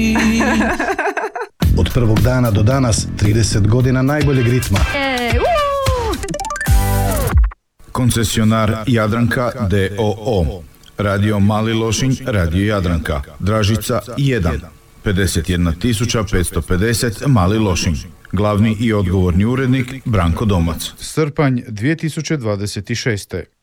Od prvog dana do danas 30 godina najboljeg ritma. Koncesionar Jadranka d.o.o. Radio Mali Lošinj, Radio Jadranka, Dražica 1, 51.550 Mali Lošinj. Glavni i odgovorni urednik Branko Domac. Srpanj 2026.